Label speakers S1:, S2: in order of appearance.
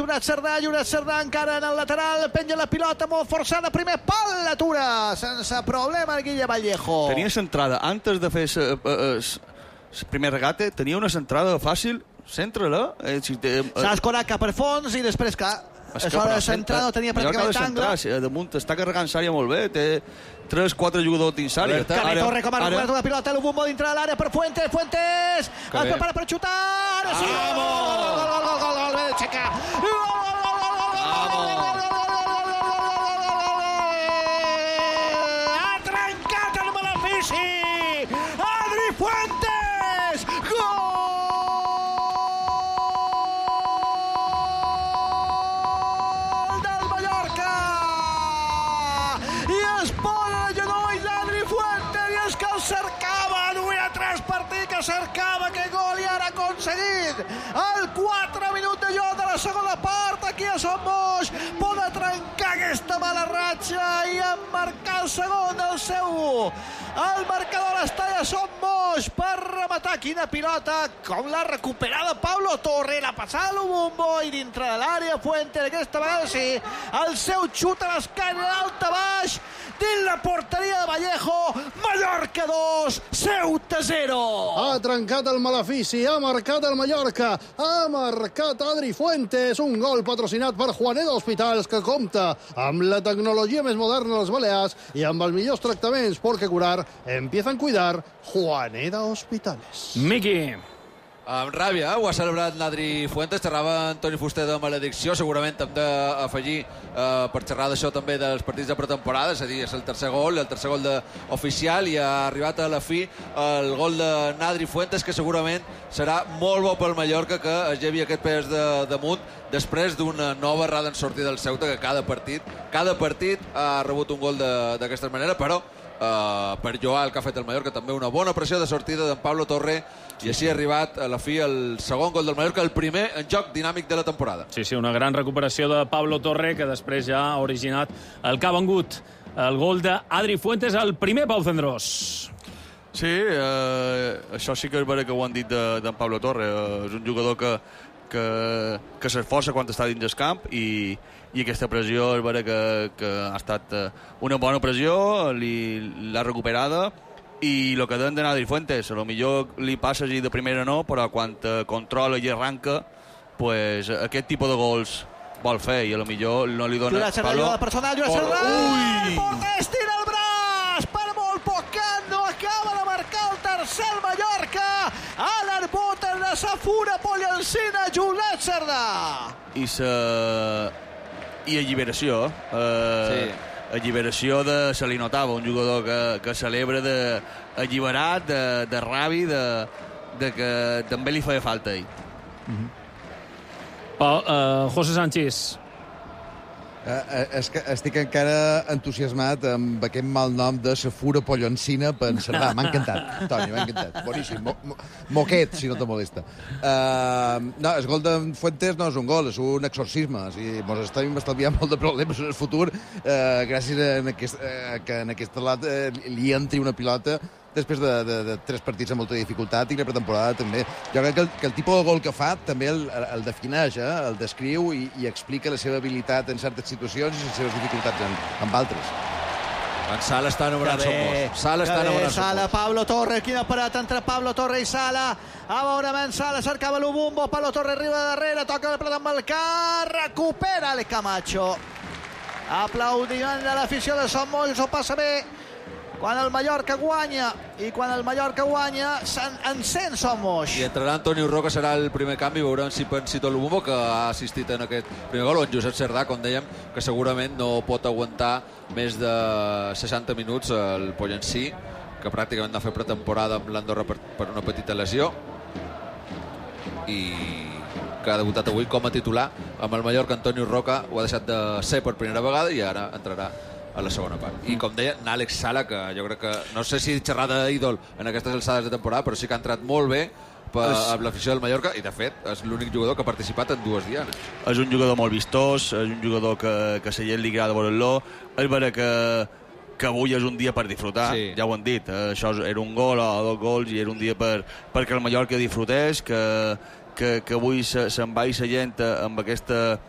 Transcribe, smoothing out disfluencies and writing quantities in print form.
S1: Lloret Cerdà encara en el lateral, penja la pilota molt forçada, primer pal, l'atura sense problema el Guille Vallejo.
S2: Tenia centrada, antes de fer el primer regate, tenia una centrada fàcil, centra-la.
S1: S'ha escorat cap per fons i després, clar, això de centrar no tenia pràcticament angle.
S2: Damunt està carregant Sària molt bé, té 3-4 jugadors dins Sària.
S1: Cani Torre com a recuperació de pilota, l'Ubumbo dintre de l'àrea per Fuentes, es prepara per xutar, sí, gol, bé d'aixecar, ha trencat el malefici, Adri Fuentes, gol del Mallorca, i es posa de genolls Adri Fuentes, i és que el cercava, duia 3 partits que cercava aquest gol i ara ha aconseguit el 4 minuts de joc de la segona part. Aquí a Son Moix poden trencar aquesta mala ratxa i emmarcar el segon del seu. El marcador està a Son Moix per rematar. Quina pilota, com l'ha recuperada Pablo Torre, la passada l'Ubumbo i dintre de l'àrea Fuentes, aquesta vegada sí, el seu xut a l'esquena d'alta baix dins la porteria de Vallejo. Mallorca 2, Ceuta 0.
S3: Ha trencat el malefici, ha marcat el Mallorca, ha marcat Adri Fuentes, un gol patrocinat per Juaneda Hospitals, que compta amb la tecnologia més moderna dels Balears i amb els millors tractaments, perquè curar empiezan a cuidar. Juaneda Hospitales.
S4: Miqui.
S5: Amb ràbia, ho ha celebrat l'Adri Fuentes. Xerrava Antoni Fuster de maledicció. Segurament hem d'afegir per xerrar d'això també dels partits de pretemporada, és a dir, és el tercer gol oficial, i ha arribat a la fi el gol de n'Adri Fuentes, que segurament serà molt bo pel Mallorca, que es llevi aquest pes damunt després d'una nova errada en sortida del Ceuta, que cada partit ha rebut un gol d'aquesta manera, però per lloar el que ha fet el Mallorca, també una bona pressió de sortida d'en Pablo Torre, i així ha arribat a la fi el segon gol del Mallorca, el primer en joc dinàmic de la temporada.
S4: Sí, una gran recuperació de Pablo Torre, que després ja ha originat el que ha vengut el gol d'Adri Fuentes, el primer, Pau Cendrós.
S2: Sí, això sí que és vera que ho han dit d'en Pablo Torre. És un jugador que s'esforça quan està dins del camp, i aquesta pressió és vera que ha estat una bona pressió, l'ha recuperada, i el que deien de n'Adri Fuentes, a lo millor li passa així de primera no, però quan controla i arranca, pues, aquest tipus de gols vol fer, i a lo millor no li dona...
S1: Lloret Cerdà, jugada personal, Lloret Cerdà! Ui! Porter estira el braç! Per molt poc que no acaba de marcar el tercer el Mallorca! Alan Potter de Safura Pollencina, Lloret Cerdà!
S2: I alliberació,
S5: sí.
S2: Alliberació se li notava, un jugador que celebra alliberat, de ràbi, de que també li feia falta ell.
S4: José Sánchez.
S6: És que estic encara entusiasmat amb aquest mal nom de Safura Pollencina per Cerdà. M'ha encantat, Toni, m'ha encantat. Boníssim. Moquet, si no te molesta. No, el gol de Fuentes no és un gol, és un exorcisme. O sigui, ens estem estalviant molt de problemes en el futur gràcies a que en aquest lat li entri una pilota després de 3 partits amb molta dificultat, i la pretemporada també. Jo crec que el tipus de gol que fa també el defineix, el descriu i explica la seva habilitat en certes situacions i les seves dificultats en altres.
S5: En Sala està enamorant Somos.
S1: Sala, Pablo Torre, quina parada entre Pablo Torre i Sala. A veure, Sala cercava l'Ubumbo, Pablo Torre arriba de darrere, toca la pelota amb el car, recupera el Camacho. Aplaudiment de l'afició de Son Moix, s'ho passa bé. Quan el Mallorca guanya, i quan el Mallorca guanya, s'encén Son Moix.
S5: I entrarà Antonio Roca, serà el primer canvi, veurem si Pensito l'Ubumbo, que ha assistit en aquest primer gol, o en Josep Cerdà, com dèiem, que segurament no pot aguantar més de 60 minuts el Pollencí, que pràcticament va fer pretemporada amb l'Andorra per una petita lesió, i que ha debutat avui com a titular amb el Mallorca. Antonio Roca ho ha deixat de ser per primera vegada i ara entrarà a la segona part. I com deia, Àlex Sala, que jo crec que, no sé si xerrada d'ídol en aquestes alçades de temporada, però sí que ha entrat molt bé amb l'afició del Mallorca, i de fet és l'únic jugador que ha participat en 2 dianes.
S2: És un jugador molt vistós, és un jugador que a la gent li agrada veure-lo. És vera que avui és un dia per disfrutar, sí. Ja ho han dit, això era un gol o 2 gols i era un dia perquè el Mallorca disfrutés, que avui se'n va la gent amb aquesta